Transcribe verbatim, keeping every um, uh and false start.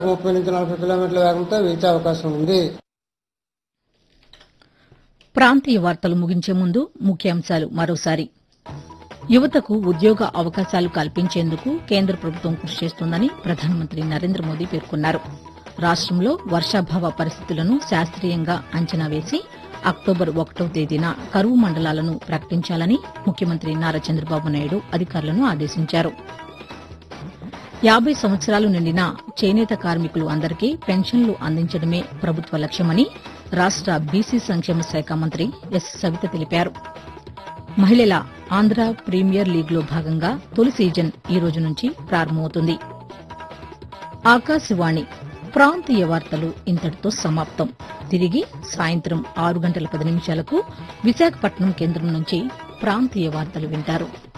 ముప్పై నుంచి నలభై కిలోమీటర్ల వేగంతో వీచే అవకాశం ఉంది. ప్రాంతీయ వార్తలు ముగించే ముందు ముఖ్యాంశాలు మరోసారి. యువతకు ఉద్యోగ అవకాశాలు కల్పించేందుకు కేంద్ర ప్రభుత్వం కృషి చేస్తోందని ప్రధానమంత్రి నరేంద్ర మోదీ పేర్కొన్నారు. రాష్టంలో వర్షాభావ పరిస్థితులను శాస్త్రీయంగా అంచనా వేసి అక్టోబర్ ఒకటవ తేదీన కరువు మండలాలను ప్రకటించాలని ముఖ్యమంత్రి నారా చంద్రబాబు నాయుడు అధికారులను ఆదేశించారు. యాబై సంవత్సరాలు నిండిన చేనేత కార్మికులు అందరికీ పెన్షన్లు అందించడమే ప్రభుత్వ లక్ష్యమని రాష్ట బీసీ సంక్షేమ శాఖ మంత్రి ఎస్ సవిత తెలిపారు. మహిళల ఆంధ్ర ప్రీమియర్ లీగ్లో భాగంగా తొలి సీజన్ ఈ రోజు నుంచి ప్రారంభమవుతుంది. ఆకాశవాణి ప్రాంతీయ వార్తలు ఇంతటితో సమాప్తం. తిరిగి సాయంత్రం ఆరు గంటల పది నిమిషాలకు విశాఖపట్నం కేంద్రం నుంచి ప్రాంతీయ వార్తలు వింటారు.